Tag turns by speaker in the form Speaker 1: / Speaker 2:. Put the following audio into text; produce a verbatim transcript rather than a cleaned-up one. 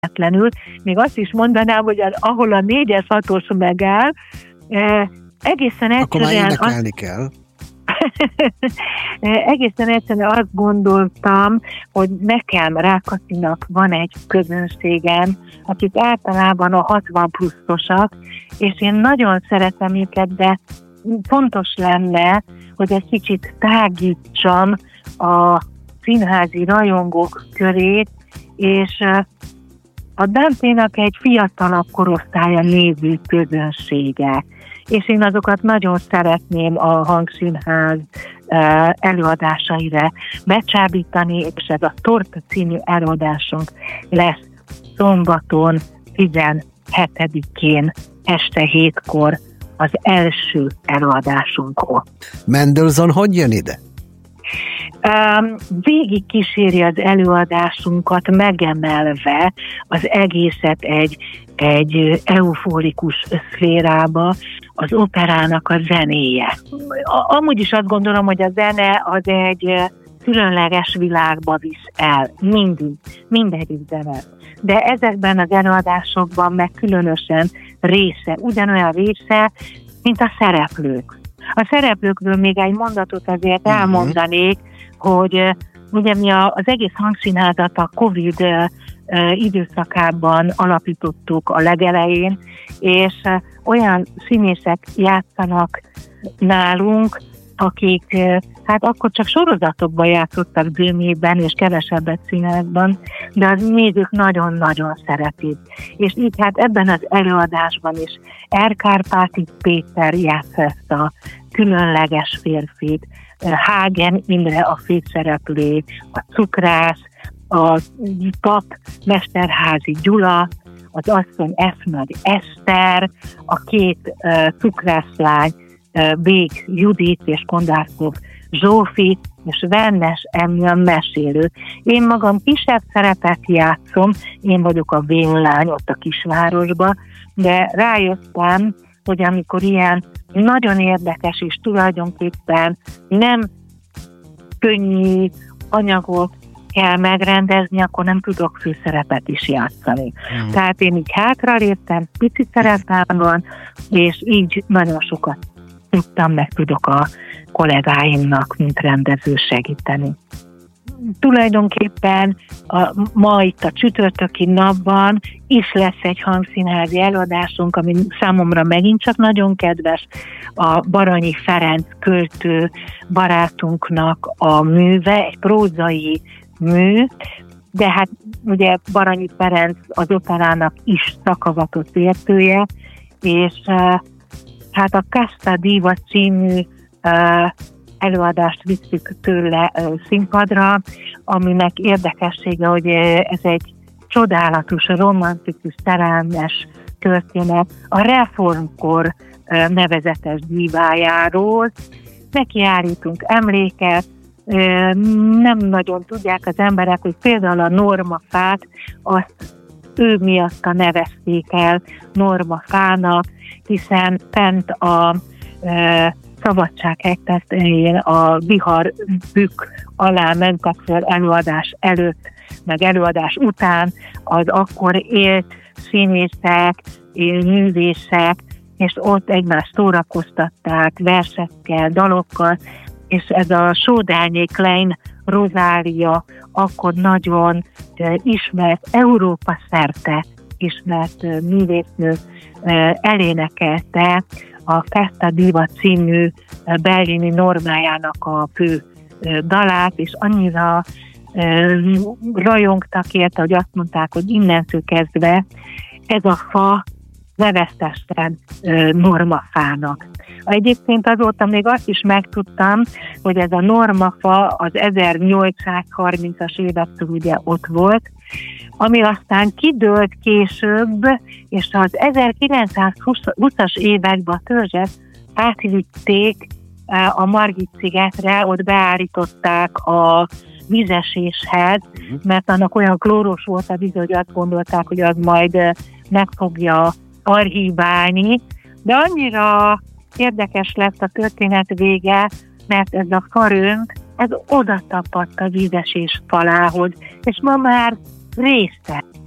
Speaker 1: függetlenül, még azt is mondanám, hogy ahol a négyes hatos megáll, egészen egyszerűen...
Speaker 2: Akkor már énekelni azt... kell.
Speaker 1: Egészen egyszerűen azt gondoltam, hogy nekem, Rákóczinak van egy közönségem, akik általában a hatvan pluszosak, és én nagyon szeretem őket, de fontos lenne, hogy egy kicsit tágítsam a színházi rajongók körét, és a Dante-nak egy fiatalabb korosztálya néző közönsége. És én azokat nagyon szeretném a Hangszínház előadásaira becsábítani, és ez a Torta című előadásunk lesz szombaton tizenhetedikén este hétkor az első előadásunkon.
Speaker 2: Mendelssohn hogy jön ide?
Speaker 1: Um, végig kíséri az előadásunkat, megemelve az egészet egy, egy euforikus szférába, az operának a zenéje. Amúgy is azt gondolom, hogy a zene az egy különleges világba visz el, mindig, mindegyik zene. De ezekben az előadásokban meg különösen része, ugyanolyan része, mint a szereplők. A szereplőkről még egy mondatot azért elmondanék, hogy ugye mi az egész Hangszínházat a Covid időszakában alapítottuk a legelején, és olyan színészek játszanak nálunk, akik hát akkor csak sorozatokban játszottak zömében, és kevesebbet színházban, de az nézők nagyon-nagyon szeretik. És így hát ebben az előadásban is Erkárpáti Péter játsza ezt a különleges férfit, Hágen Imre a főszereplő, a cukrász, a pap Mesterházi Gyula, az asszony F. Nagy Eszter, a két uh, cukrászlány, uh, Bég Judit és Kondárkov Zsófi, és Vennes Emil mesélő. Én magam kisebb szerepet játszom, én vagyok a vénlány ott a kisvárosba, de rájöttem, hogy amikor ilyen nagyon érdekes és tulajdonképpen nem könnyű anyagok kell megrendezni, akkor nem tudok főszerepet is játszani. Hmm. Tehát én így hátraléptem, pici szerepemben, és így nagyon sokat tudtam, meg tudok a kollégáimnak, mint rendező segíteni. Tulajdonképpen a, ma itt a csütörtöki napban is lesz egy hangszínházi előadásunk, ami számomra megint csak nagyon kedves, a Baranyi Ferenc költő barátunknak a műve, egy prózai mű, de hát ugye Baranyi Ferenc az operának is szakavatott értője, és hát a Casta Diva című előadást visszük tőle színpadra, aminek érdekessége, hogy ez egy csodálatos, romantikus, szerelmes történet a reformkor nevezetes dívájáról. Neki állítunk emléket, nem nagyon tudják az emberek, hogy például a normafát, azt ő miatt nevezték el normafának, hiszen fent a e, Szabadsághegytetején a vihar bükk alá mentekről előadás előtt, meg előadás után az akkor élt színészek, művészek, és ott egymást szórakoztatták versekkel, dalokkal, és ez a Sódányé Klein Rozália akkor nagyon ismert, Európa szerte ismert művésznő elénekelte a Festa Diva című berlini normájának a fő dalát, és annyira rajongtak érte, hogy azt mondták, hogy innentől kezdve ez a fa neveztessen normafának. Egyébként azóta még azt is megtudtam, hogy ez a normafa az ezernyolcszázharmincas évektől ugye ott volt, ami aztán kidőlt később, és az ezerkilencszázhúszas években a törzset átvitték a Margit-szigetre, ott beállították a vízeséshez, mert annak olyan klóros volt a víz, hogy azt gondolták, hogy az majd meg fogja archíválni, de annyira érdekes lett a történet vége, mert ez a farönk, ez oda tapadt a vízesés falához, és ma már része